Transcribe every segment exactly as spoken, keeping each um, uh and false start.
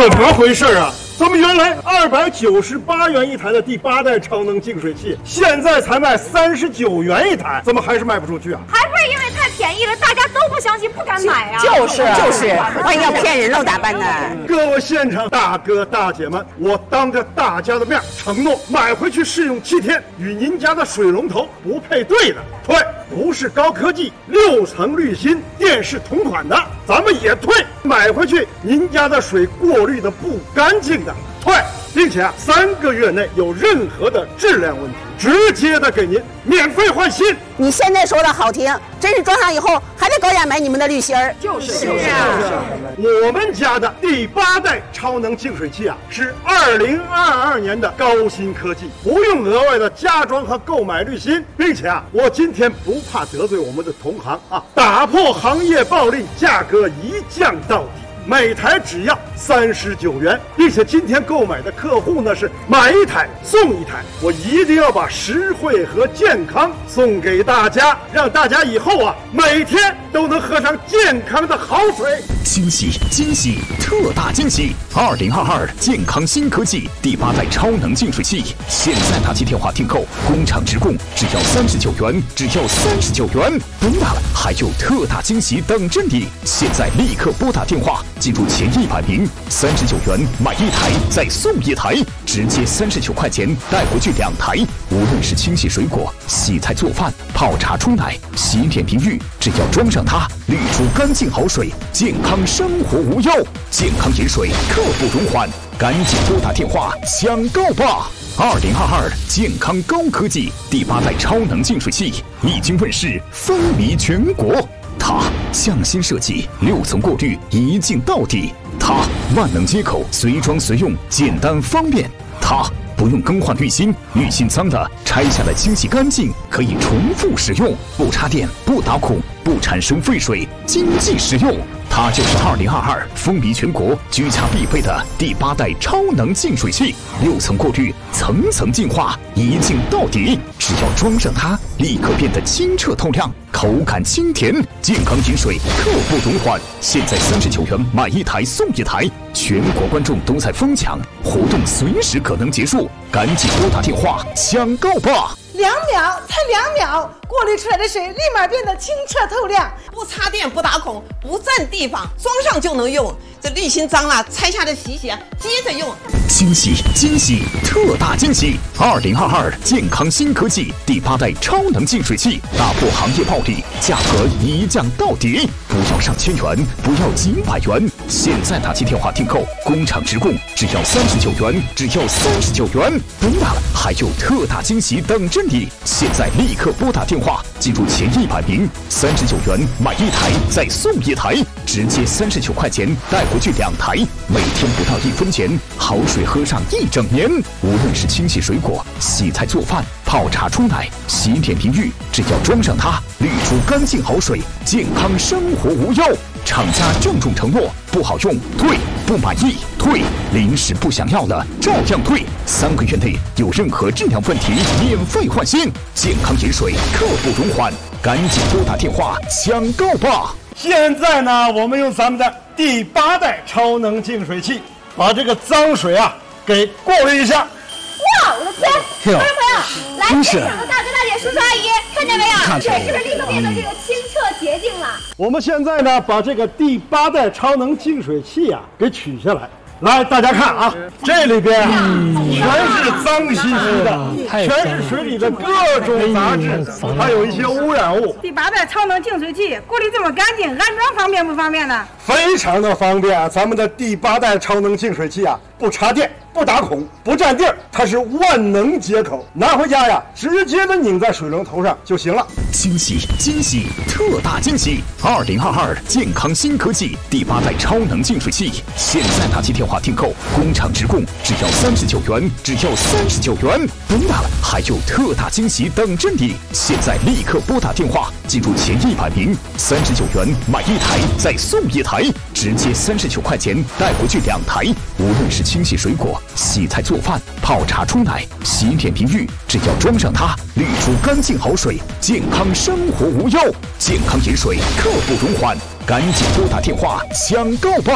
怎么回事啊？咱们原来二百九十八元一台的第八代超能净水器，现在才卖三十九元一台，怎么还是卖不出去啊？ 还不是因为太便宜了，大家都不相信，不敢买啊！ 就是就是，万一要骗人喽咋办呢？ 各位现场大哥大姐们，我当着大家的面承诺，买回去试用七天，与您家的水龙头不配对的退，不是高科技六层滤芯电视同款的咱们也退，买回去您家的水过滤的不干净的退，并且啊三个月内有任何的质量问题，直接的给您免费换新。 你现在说的好听，真是装上以后还得高价买你们的滤芯儿。 就是是啊， 我们家的第八代超能净水器啊，是二零二二年的高新科技，不用额外的加装和购买滤芯，并且啊，我今天不怕得罪我们的同行啊，打破行业暴利，价格一降到底。每台只要三十九元，并且今天购买的客户呢是买一台送一台，我一定要把实惠和健康送给大家，让大家以后啊每天都能喝上健康的好水。 惊喜惊喜特大惊喜！二零二二健康新科技第八代超能净水器，现在打起电话订购，工厂直供，只要三十九元，只要三十九元，不用大了，还有特大惊喜等着你！现在立刻拨打电话。进入前一百名，三十九元买一台再送一台，直接三十九块钱带回去两台。无论是清洗水果、洗菜做饭、泡茶冲奶、洗脸淋浴，只要装上它，滤出干净好水，健康生活无忧。健康饮水刻不容缓，赶紧拨打电话抢购吧！二零二二健康高科技第八代超能净水器已经问世，风靡全国。它匠心设计，六层过滤，一镜到底。它万能接口，随装随用，简单方便。它不用更换滤芯，滤芯脏的拆下来清洗干净，可以重复使用，不插电，不打孔，不产生废水，经济实用。它就是二零二二风靡全国、居家必备的第八代超能净水器，六层过滤，层层净化，一镜到底。只要装上它，立刻变得清澈透亮，口感清甜，健康饮水刻不容缓。现在三十九元买一台送一台，全国观众都在疯抢，活动随时可能结束，赶紧拨打电话抢购吧！ 两秒，才两秒，过滤出来的水立马变得清澈透亮， 不插电，不打孔，不占地方，装上就能用。这滤芯脏了，拆下来洗洗啊，接着用。 惊喜惊喜特大惊喜！二零二二健康新科技第八代超能净水器，打破行业暴利，价格一降到底。不要上千元，不要几百元，现在打起电话订购，工厂直供，只要三十九元，只要三十九元，不用大了，还有特大惊喜等着你！现在立刻拨打电话，进入前一百名，三十九元买一台再送一台，直接三十九块钱带回去两台，每天不到一分钱，好水喝上一整年。无论是清洗水果、洗菜做饭、泡茶冲奶、洗脸淋浴，只要装上它，滤出干净好水，健康生活无忧。厂家郑重承诺，不好用退，不满意退，临时不想要了照样退，三个月内有任何质量问题免费换新。健康饮水刻不容缓，赶紧拨打电话抢购吧！ 现在呢，我们用咱们的第八代超能净水器，把这个脏水啊给过滤一下。 哇，我的天！观众朋友，来现场的大哥大姐、叔叔阿姨，看见没有？水是不是立刻变得这个清澈洁净了？ 我们现在呢，把这个第八代超能净水器啊给取下来。来，大家看啊，这里边啊全是脏兮兮的，全是水里的各种杂质，还有一些污染物。 第八代超能净水器过滤这么干净，安装方便不方便呢？ 非常的方便啊！咱们的第八代超能净水器啊，不插电，不打孔，不占地儿，它是万能接口，拿回家呀，直接的拧在水龙头上就行了。 惊喜惊喜特大惊喜！二零二二健康新科技第八代超能净水器，现在打起电话订购，工厂直供，只要三十九元，只要三十九元，不用大了，还有特大惊喜等着你！现在立刻拨打电话，进入前一百名，三十九元买一台再送一台，直接三十九块钱带回去两台。无论是清洗水果、洗菜做饭、泡茶冲奶、洗脸淋浴，只要装上它，滤出干净好水，健康生活无忧。健康饮水刻不容缓，赶紧拨打电话抢购吧！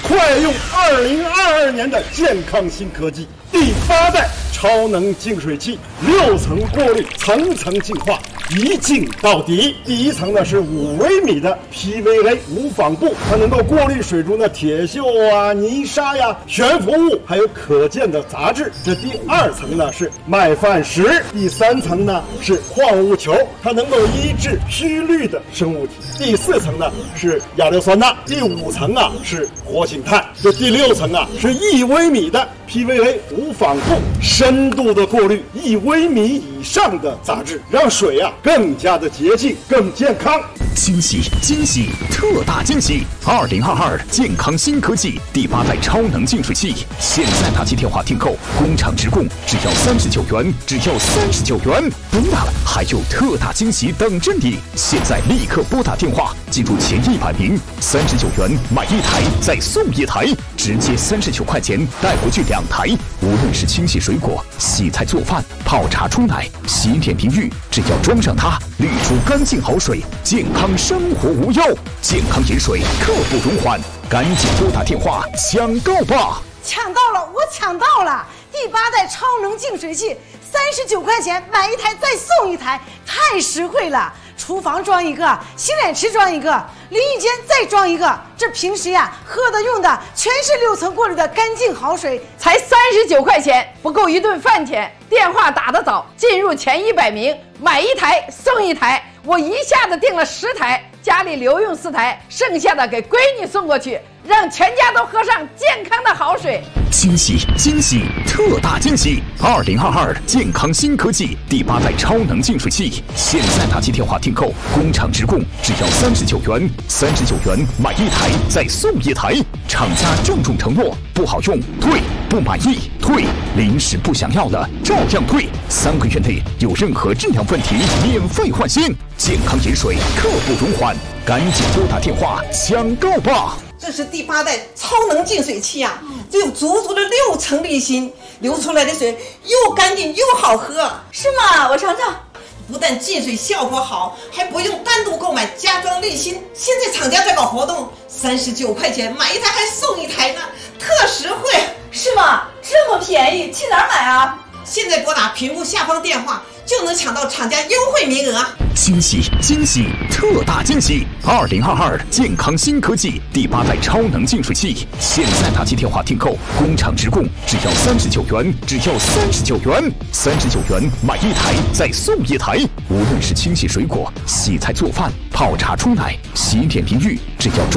快用二零二二年的健康新科技，第八代超能净水器，六层过滤，层层净化，一净到底。第一层呢是五微米的 P V A 无纺布，它能够过滤水中的铁锈啊、泥沙呀、悬浮物，还有可见的杂质。这第二层呢是麦饭石，第三层呢是矿物球，它能够医治虚氯的生物体。第四层呢是亚硫酸钠，第五层啊是活性炭，这第六层啊是一微米的 P V A 无纺布，深度的过滤一微米以上的杂质，让水啊更加的洁净、更健康。 惊喜惊喜特大惊喜！二零二二健康新科技第八代超能净水器，现在打起电话订购，工厂直供，只要三十九元，只要三十九元。不要了，还有特大惊喜等着你！现在立刻拨打电话，进入前一百名，三十九元买一台再送一台，直接三十九块钱带回去两台。无论是清洗水果、洗菜做饭、泡茶冲奶、洗脸淋浴，只要装上它，滤出干净好水，健康生活无忧，健康饮水刻不容缓，赶紧拨打电话抢购吧！ 抢到了，我抢到了！第八代超能净水器，三十九块钱买一台再送一台，太实惠了！厨房装一个，洗脸池装一个，淋浴间再装一个。这平时呀喝的用的全是六层过滤的干净好水， 才三十九块钱，不够一顿饭钱。电话打得早，进入前一百名，买一台送一台。我一下子订了十台，家里留用四台，剩下的给闺女送过去，让全家都喝上健康的好水。 惊喜惊喜特大惊喜！二零二二健康新科技第八代超能净水器，现在打起电话订购，工厂直供，只要三十九元，三十九元买一台再送一台。厂家郑重承诺，不好用退，不满意退，临时不想要了照样退，三个月内有任何质量问题免费换新。健康饮水刻不容缓，赶紧拨打电话抢购吧！ 这是第八代超能净水器啊，这有足足的六层滤芯，流出来的水又干净又好喝。 是吗？我尝尝。 不但净水效果好，还不用单独购买加装滤芯。现在厂家在搞活动，三十九块钱买一台还送一台呢，特实惠。 是吗？这么便宜，去哪儿买啊？ 现在拨打屏幕下方电话，就能抢到厂家优惠名额。 惊喜惊喜特大惊喜！二零二二健康新科技第八代超能净水器，现在打起电话订购，工厂直供，只要三十九元，只要三十九元，三十九元买一台再送一台。无论是清洗水果、洗菜做饭、泡茶冲奶、洗脸淋浴，只要